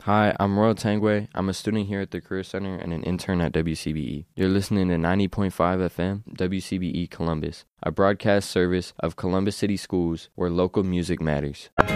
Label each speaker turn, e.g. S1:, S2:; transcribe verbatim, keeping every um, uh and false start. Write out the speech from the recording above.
S1: Hi, I'm Royal Tangway. I'm a student here at the Career Center and an intern at W C B E. You're listening to ninety point five F M, W C B E Columbus, a broadcast service of Columbus City Schools where local music matters.